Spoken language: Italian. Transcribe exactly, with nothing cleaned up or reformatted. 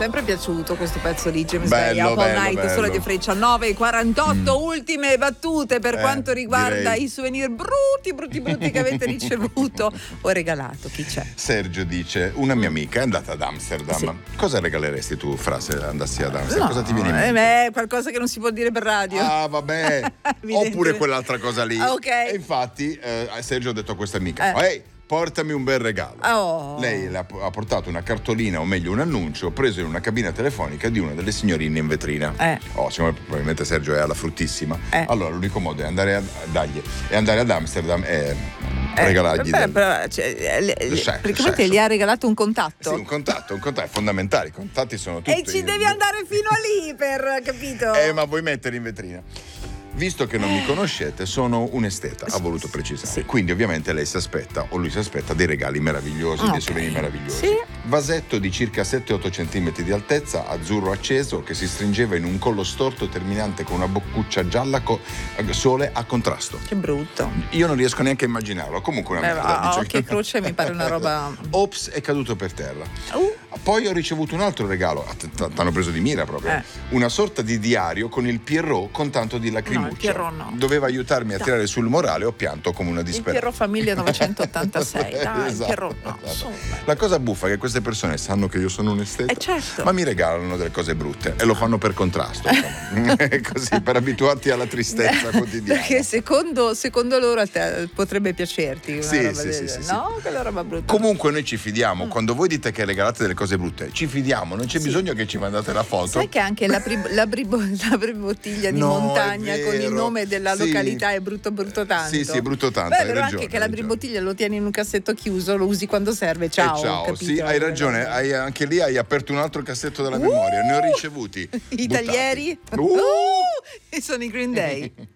sempre piaciuto questo pezzo di James Bay, bello, Up All bello, Night, bello. Sole di Freccia. Nove e quarantotto, mm. ultime battute per eh, quanto riguarda direi. i souvenir brutti, brutti, brutti che avete ricevuto o regalato. Chi c'è? Sergio dice: una mia amica è andata ad Amsterdam. Sì. Cosa regaleresti tu, Fra, se andassi ad Amsterdam? No, Cosa ti viene in mente? mente? Eh, qualcosa che non si può dire per radio. Ah, vabbè. Oppure quell'altra cosa lì. Ah, ok. E infatti eh, Sergio ha detto a questa amica: eh. ehi, portami un bel regalo. Oh. Lei le ha, ha portato una cartolina, o meglio un annuncio preso in una cabina telefonica di una delle signorine in vetrina. Eh. Oh, siccome probabilmente Sergio è alla fruttissima, eh. allora l'unico modo è andare a dargli e andare ad Amsterdam e eh, regalargli beh, del... però, cioè, le, le, sesso, praticamente sesso. gli ha regalato un contatto. Sì, un contatto, un contatto è fondamentale. I contatti sono tutti. E ci devi andare fino a lì per, capito? Eh, ma vuoi mettere in vetrina? Visto che non mi conoscete, sono un esteta, ha voluto precisare. Sì. Quindi ovviamente lei si aspetta, o lui si aspetta, dei regali meravigliosi, okay. dei souvenir meravigliosi. Sì. Vasetto di circa sette otto centimetri di altezza, azzurro acceso, che si stringeva in un collo storto terminante con una boccuccia gialla co- sole a contrasto. Che brutto. Io non riesco neanche a immaginarlo. Comunque una Beh, merda. oh, che che croce, mi pare una roba... Ops, è caduto per terra. Uh. Poi ho ricevuto un altro regalo, t'hanno preso di mira proprio, eh. una sorta di diario con il Pierrot con tanto di lacrimuccia. No, il Pierrot no. Doveva aiutarmi a Dai. tirare sul morale, ho pianto come una Il disperata. Pierrot Famiglia novecentottantasei, dai, esatto, il Pierrot no. esatto. La cosa buffa è che queste persone sanno che io sono un esteta, eh certo. ma mi regalano delle cose brutte e lo fanno per contrasto, così, per abituarti alla tristezza quotidiana. Perché secondo, secondo loro a te potrebbe piacerti una sì, roba sì, del... sì, sì, no? Quella roba brutta. Comunque noi ci fidiamo, mm. quando voi dite che regalate delle cose brutte, ci fidiamo, non c'è sì. bisogno che ci mandate la foto. Sai che anche la, bri- la, bribo- la bribottiglia di no, montagna con il nome della sì. località è brutto brutto tanto. Sì, sì, è brutto tanto. Beh, hai però ragione, anche che la bribottiglia lo tieni in un cassetto chiuso, lo usi quando serve. Ciao. Eh, ciao, capito? sì, hai ragione. Hai, anche lì hai aperto un altro cassetto della uh, memoria. Ne ho ricevuti. I taglieri? Uh! Uh! E sono i Green Day.